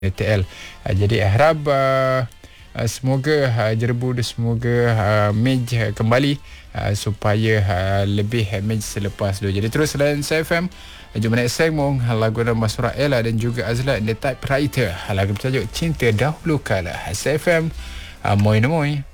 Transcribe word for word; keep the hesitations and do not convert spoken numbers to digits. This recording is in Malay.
T L. Uh, jadi harap uh, uh, semoga uh, jerebu dia semoga uh, match uh, kembali uh, supaya uh, lebih uh, match selepas tu. Jadi terus layan S F M. Jom next segmen lagu nama Surah Ella dan juga Azlan The Typewriter. Lagu bertajuk Cinta Dahulu Kala. S F M. Uh, moi moi.